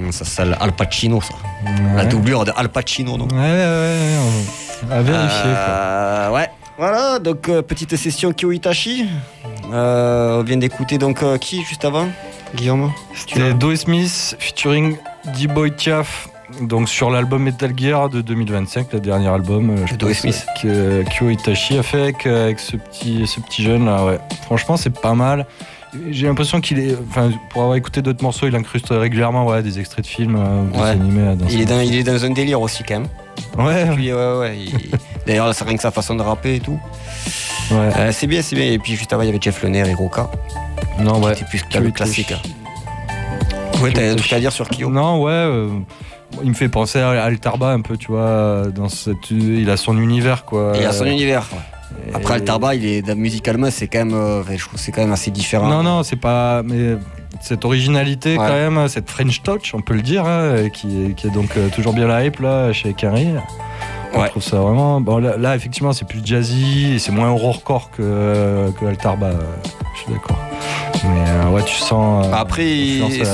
Ça s'appelle Al Pacino, ça. Ouais. La doublure de Al Pacino, non? Ouais, à vérifier, quoi. Ouais. Voilà, donc petite session Kyo Itachi. On vient d'écouter donc qui juste avant, Guillaume? C'était Doe Smith featuring D-Boy Tiaf. Donc sur l'album Metal Gear de 2025, le dernier album Doe Smith que Kyo Itachi a fait avec ce petit jeune là, ouais. Franchement c'est pas mal. J'ai l'impression qu'il est, enfin pour avoir écouté d'autres morceaux, il incruste régulièrement des extraits de films ou de animés. Il est dans un délire aussi quand même. Ouais. Puis, d'ailleurs c'est rien que sa façon de rapper et tout. Ouais. C'est bien. Et puis juste avant il y avait Jeff Lenner et Roka. Non ouais. C'était plus que le classique. Ouais, t'as un truc à dire sur Kyo? Non il me fait penser à Altarba un peu, tu vois, il a son univers quoi. Il a son univers. Après Altarba, musicalement c'est quand même, je trouve c'est quand même assez différent. Non, c'est pas, mais cette originalité quand même, cette French touch, on peut le dire, qui est donc toujours bien la hype là chez Kerry. On trouve ça vraiment. Bon là effectivement c'est plus jazzy, et c'est moins horrorcore que Altarba. Je suis d'accord. Mais tu sens. Après,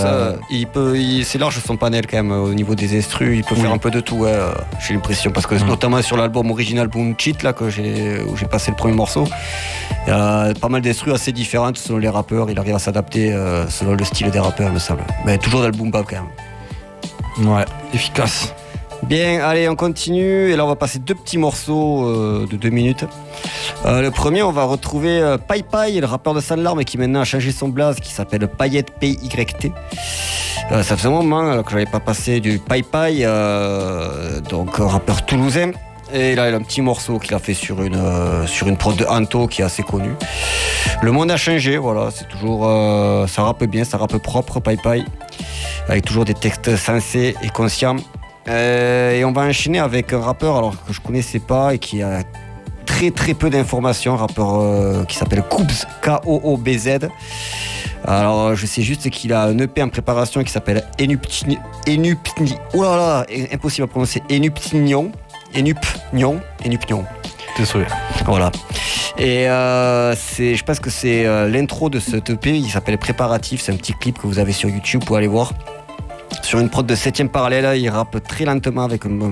c'est large son panel quand même au niveau des instrus. Il peut faire un peu de tout. J'ai l'impression parce que notamment sur l'album original Boom Cheat là où j'ai passé le premier morceau, il y a pas mal d'instrus assez différentes selon les rappeurs. Il arrive à s'adapter selon le style des rappeurs, il me semble. Mais toujours dans le boom bap quand même. Ouais, efficace. Bien, allez, on continue. Et là, on va passer 2 petits morceaux de 2 minutes. Le premier, on va retrouver Pai Pai, le rappeur de Sanlarme, qui maintenant a changé son blaze, qui s'appelle Payette PYT. Ça faisait un moment que j'avais pas passé du Pai Pai, donc rappeur toulousain. Et là, il a un petit morceau qu'il a fait sur une prod de Anto qui est assez connue. Le monde a changé, voilà, c'est toujours. Ça rappe bien, ça rappe propre, Pai Pai, avec toujours des textes sensés et conscients. Et on va enchaîner avec un rappeur que je connaissais pas et qui a très très peu d'informations, un rappeur qui s'appelle Koobz, Koobz. Alors je sais juste qu'il a un EP en préparation qui s'appelle Enupnion. Oh là là, impossible à prononcer. Enupnion. Désolé. Voilà. Et je pense que c'est l'intro de cet EP, il s'appelle Préparatif, c'est un petit clip que vous avez sur YouTube, vous pouvez aller voir. Sur une prod de 7ème parallèle, il rappe très lentement avec un